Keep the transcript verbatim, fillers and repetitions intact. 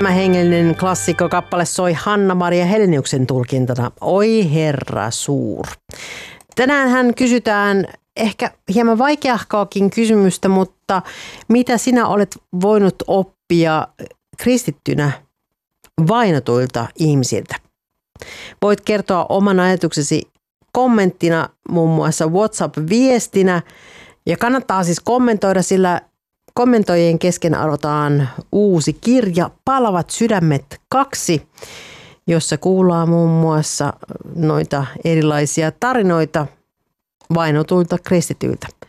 Tämä hengellinen klassikkokappale soi Hanna-Maria Heleniuksen tulkintana Oi Herra suur. Tänään hän kysytään ehkä hieman vaikeahkoakin kysymystä, mutta mitä sinä olet voinut oppia kristittynä vainotuilta ihmisiltä? Voit kertoa oman ajatuksesi kommenttina, muun muassa WhatsApp-viestinä. Ja kannattaa siis kommentoida, sillä kommentoijien kesken aloitetaan uusi kirja Palavat sydämet kaksi, jossa kuullaan muun muassa noita erilaisia tarinoita vainotuilta kristityiltä.